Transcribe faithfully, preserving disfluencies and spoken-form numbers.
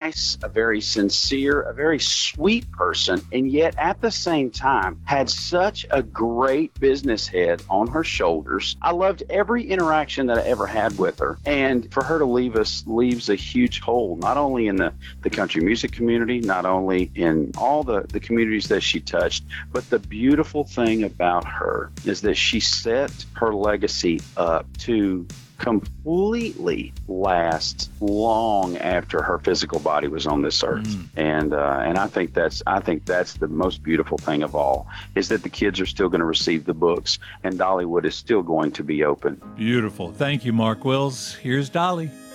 nice, a very sincere, a very sweet person, and yet at the same time had such a great business head on her shoulders. I loved every interaction that I ever had with her, and for her to leave us leaves a huge hole, not only in the, the country music community, not only in all the, the communities that she touched, but the beautiful thing about her is that she set her legacy up to completely last long after her physical body was on this earth. Mm. And uh, and I think that's I think that's the most beautiful thing of all, is that the kids are still going to receive the books, and Dollywood is still going to be open. Beautiful. Thank you, Mark Wills. Here's Dolly.